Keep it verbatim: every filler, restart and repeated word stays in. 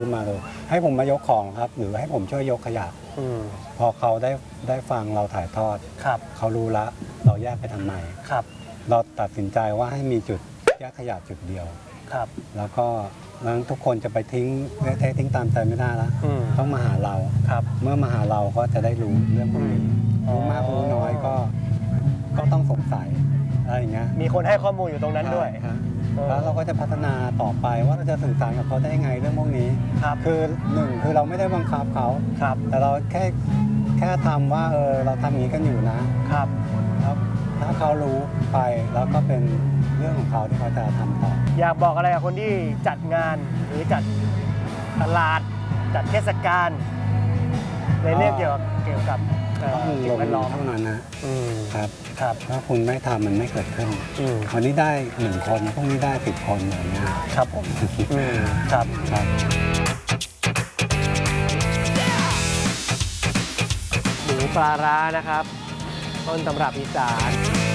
ขึ้นมาเลยให้ผมมายกของครับหรือให้ผมช่วยยกขยะพอเขาได้ได้ฟังเราถ่ายทอดเขารู้ละเราแยกไปทำไมเราตัดสินใจว่าให้มีจุดแยกขยะจุดเดียวแล้วก็นั้นทุกคนจะไปทิ้งเททิ้งตามใจไม่ได้แล้วต้องมาหาเราเมื่อมาหาเราก็จะได้รู้เรื่องพวกนี้รู้มากรู้น้อยก็ก็ต้องสงสัยอะไรอย่างเงี้ยมีคนให้ข้อมูลอยู่ตรงนั้นด้วยแล้วเราก็จะพัฒนาต่อไปว่าเราจะสื่อสารกับเขาได้ยังไงเรื่องพวกนี้คือหนึ่งคือเราไม่ได้บังคับเขาแต่เราแค่แค่ทำว่าเออเราทำอย่างนี้กันอยู่นะครับแล้วถ้าเขารู้ไปแล้วก็เป็นเรื่องของเขาที่เขาจะทำต่ออยากบอกอะไรกับคนที่จัดงานหรือจัดตลาดจัดเทศกาลในเรื่องเกี่ยวกับเกี่ยวกับสิ่งแวดล้อมเท่านั้นนะครับครับถ้าคุณไม่ทำมันไม่เกิดขึ้นวันนี้ได้หนึ่งคนพรุ่งนี้ได้สิบคนอย่างเงี้ยครับผมครับครับหมูปลาร้านะครับต้นตำรับอีสาน